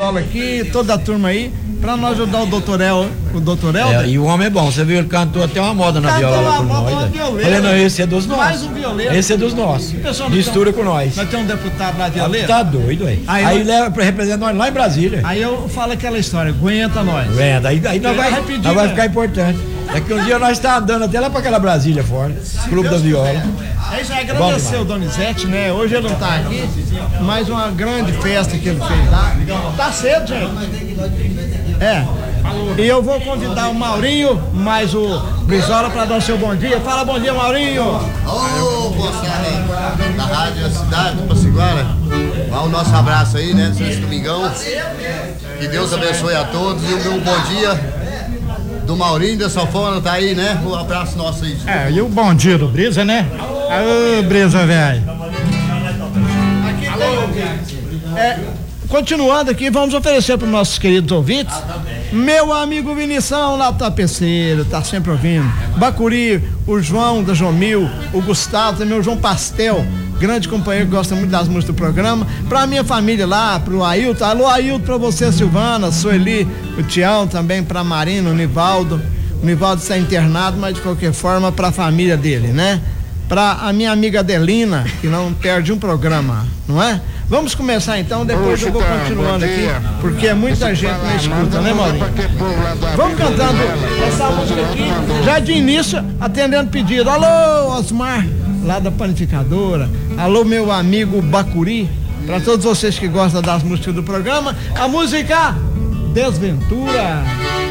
viola aqui, toda a turma aí, pra nós ajudar o doutor Helder. E o homem é bom, você viu, ele cantou até uma moda na viola lá com nós. Falei, não, esse é dos nossos. Mais um violeiro. Esse é dos nossos. Mistura com nós. Nós temos um deputado lá violeiro. Tá doido, aí. Aí leva, representa nós lá em Brasília. Aí eu falo aquela história, aguenta nós. Aguenta, aí nós vai ficar importante. Daqui um dia nós estamos andando até lá pra aquela Brasília fora, Clube da Viola. Aí já agradecer o Donizete, né? Hoje ele não tá aqui, mas uma grande festa que ele fez lá. Tá cedo, gente. E eu vou convidar o Maurinho, mais o Brizola pra dar o seu bom dia. Fala bom dia, Maurinho. Moçada da Rádio da Cidade do Passaguara. Vai o nosso abraço aí, né? Nesse domingão. Que Deus abençoe a todos e um bom dia do Maurinho da Sanfona, tá aí, né? Um abraço nosso aí. E o bom dia do Brisa, né? Ô, Brisa, velho. Continuando aqui, vamos oferecer para os nossos queridos ouvintes. Meu amigo Vinição lá do Tapeceiro, tá sempre ouvindo. Bacuri, o João da Jomil, o Gustavo, também o João Pastel, grande companheiro que gosta muito das músicas do programa. Pra minha família lá, pro Ailton. Alô, Ailton, pra você, Silvana, Sueli, o Tião também, pra Marina, o Nivaldo. O Nivaldo está internado, mas de qualquer forma, pra família dele, né? Pra a minha amiga Adelina, que não perde um programa, não é? Vamos começar então, depois eu vou continuando aqui, porque é muita gente na escuta, né, Maurinho? Vamos cantando essa música aqui, já de início, atendendo pedido. Alô, Osmar, lá da panificadora. Alô, meu amigo Bacuri, para todos vocês que gostam das músicas do programa, a música Desventura.